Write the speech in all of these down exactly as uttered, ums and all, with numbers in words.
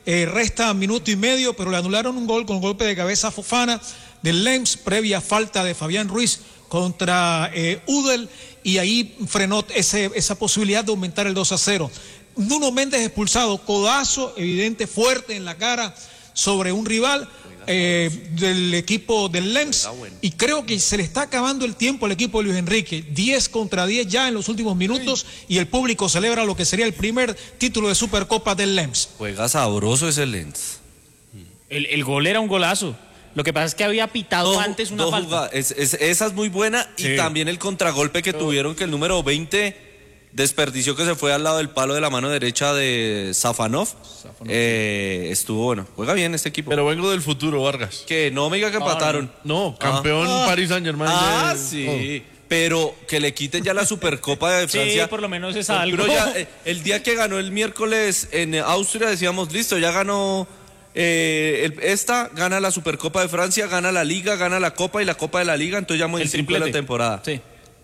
eh, resta minuto y medio, pero le anularon un gol con golpe de cabeza a Fofana del Lens, previa falta de Fabián Ruiz contra eh, Udel, y ahí frenó ese, esa posibilidad de aumentar el dos a cero. Nuno Méndez expulsado, codazo evidente, fuerte en la cara sobre un rival eh, del equipo del Lens, y creo que se le está acabando el tiempo al equipo de Luis Enrique. diez contra diez ya en los últimos minutos, y el público celebra lo que sería el primer título de Supercopa del Lens. Juega sabroso ese Lens. El, el gol era un golazo. Lo que pasa es que había pitado Do, antes una falta. Es, es, esa es muy buena, sí. Y también el contragolpe que Todo. tuvieron, que el número veinte desperdició, que se fue al lado del palo de la mano derecha de Safanov. Safanov. Eh, estuvo bueno. Juega bien este equipo. Pero vengo del futuro, Vargas. Que no me diga que empataron. Ah, no. no, campeón ah. Paris Saint-Germain. Ah, de... sí. Oh. Pero que le quiten ya la Supercopa de Francia. Sí, por lo menos es algo. Ya, eh, el día que ganó el miércoles en Austria decíamos, listo, ya ganó... Eh, el, esta gana la Supercopa de Francia, gana la Liga, gana la Copa y la Copa de la Liga, entonces ya muy simple la temporada. Sí.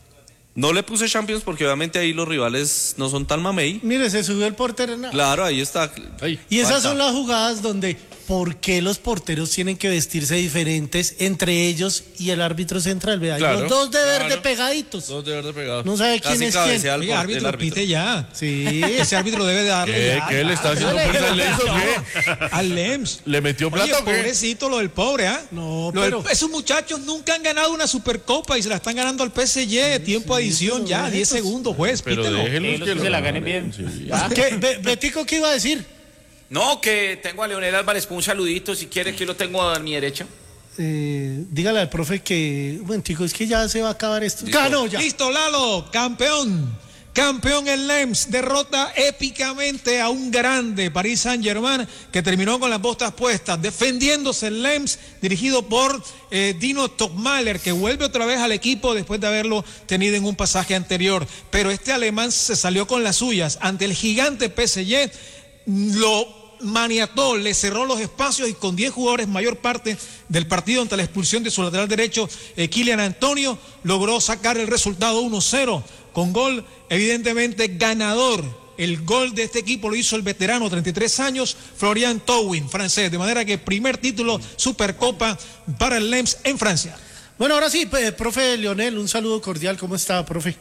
No le puse Champions porque obviamente ahí los rivales no son tan mamey. Mire, se subió el portero. No. Claro, ahí está. Ay, y esas falta. Son las jugadas donde, ¿por qué los porteros tienen que vestirse diferentes entre ellos y el árbitro central? Vea, claro, los dos de verde claro. pegaditos. Dos de verde pegados. No sabe quién es quién. El Oye, árbitro, árbitro, pite ya. Sí, ese árbitro debe darle. ¿Qué, ya, ¿qué ya, le está haciendo fuerza al Lens o qué? Al Lens. ¿Le metió plata Oye, o qué? Pobrecito lo del pobre, ¿ah? ¿eh? No, lo pero... del, esos muchachos nunca han ganado una Supercopa y se la están ganando al P S G. Sí, tiempo sí, adición ya, diez segundos, juez. Pero déjenlos que, que se la ganen bien. Sí. ¿Qué? Betico, ¿qué iba a decir? No, que tengo a Leonel Álvarez con un saludito, si quiere, que lo tengo a mi derecha. Eh, dígale al profe que, bueno, chicos, es que ya se va a acabar esto. Listo, Ganó ya. Listo, Lalo, campeón. Campeón el Lens, derrota épicamente a un grande Paris Saint-Germain que terminó con las botas puestas, defendiéndose el Lens, dirigido por eh, Dino Topmaler, que vuelve otra vez al equipo después de haberlo tenido en un pasaje anterior. Pero este alemán se salió con las suyas ante el gigante P S G, lo maniató, le cerró los espacios y con diez jugadores, mayor parte del partido ante la expulsión de su lateral derecho, eh, Kylian Antonio, logró sacar el resultado uno cero con gol evidentemente ganador. El gol de este equipo lo hizo el veterano, treinta y tres años, Florian Thauvin, francés, de manera que primer título Supercopa para el Lens en Francia. Bueno, ahora sí, profe Leonel, un saludo cordial, ¿cómo está, profe?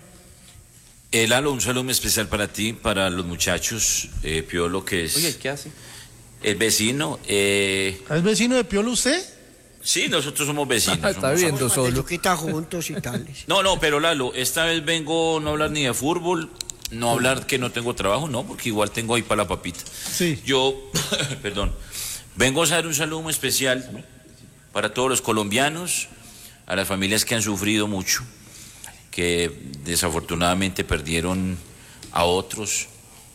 Eh, Lalo, un saludo muy especial para ti, para los muchachos, eh, Piolo, que es... Oye, ¿qué hace? El vecino. Eh... ¿Es vecino de Piolo usted? Sí, nosotros somos vecinos. Ah, está viendo solo. juntos y tales. No, no, pero Lalo, esta vez vengo no a hablar ni de fútbol, no a hablar que no tengo trabajo, no, porque igual tengo ahí para la papita. Sí. Yo, perdón, vengo a hacer un saludo muy especial para todos los colombianos, a las familias que han sufrido mucho, que desafortunadamente perdieron a otros.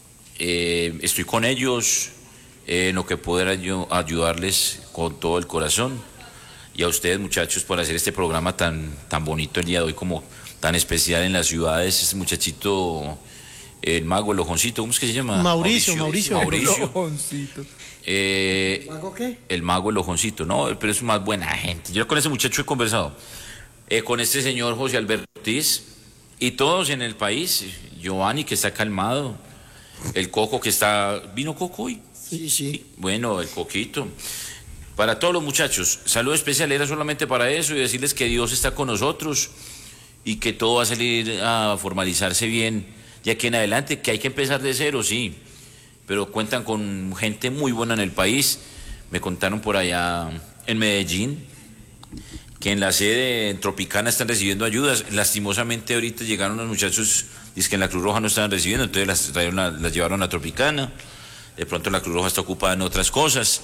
Eh, estoy con ellos eh, en lo que pueda yo ayudarles con todo el corazón. Y a ustedes, muchachos, por hacer este programa tan, tan bonito el día de hoy, como tan especial en las ciudades. Este muchachito, el mago, el ojoncito, ¿cómo es que se llama? Mauricio, Mauricio. Mauricio. El ojoncito. Eh, ¿El mago qué? El mago, el ojoncito, no, pero es más buena gente. Yo con ese muchacho he conversado. Eh, con este señor José Alberto Ortiz y todos en el país. Giovanni, que está calmado. El Coco, que está... ¿Vino Coco hoy? Sí, sí. Bueno, el Coquito. Para todos los muchachos, saludo especial, era solamente para eso y decirles que Dios está con nosotros y que todo va a salir a formalizarse bien de aquí en adelante, que hay que empezar de cero, sí, pero cuentan con gente muy buena en el país. Me contaron por allá en Medellín que en la sede en Tropicana están recibiendo ayudas. Lastimosamente ahorita llegaron los muchachos, dicen que en la Cruz Roja no estaban recibiendo, entonces las, trajeron a, las llevaron a Tropicana. De pronto la Cruz Roja está ocupada en otras cosas.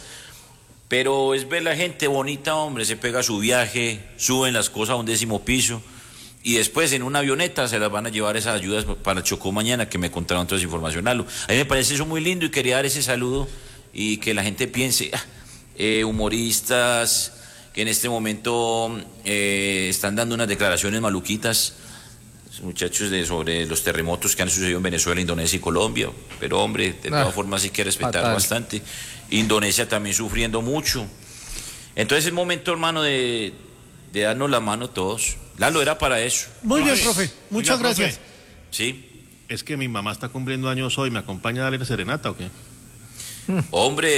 Pero es ver la gente bonita, hombre, se pega su viaje, suben las cosas a un décimo piso y después en una avioneta se las van a llevar esas ayudas para Chocó mañana, que me contaron toda esa información. A mí me parece eso muy lindo y quería dar ese saludo y que la gente piense, ah, eh, humoristas que en este momento eh, están dando unas declaraciones maluquitas, muchachos, de sobre los terremotos que han sucedido en Venezuela, Indonesia y Colombia, pero hombre, de todas ah, formas hay que respetar fatal. Bastante. Indonesia también sufriendo mucho. Entonces es momento, hermano, de, de darnos la mano todos. Lalo, era para eso. Muy bien, profe, muchas Oiga, gracias. Profe, sí. Es que mi mamá está cumpliendo años hoy, ¿me acompaña a darle serenata o qué? Hombre.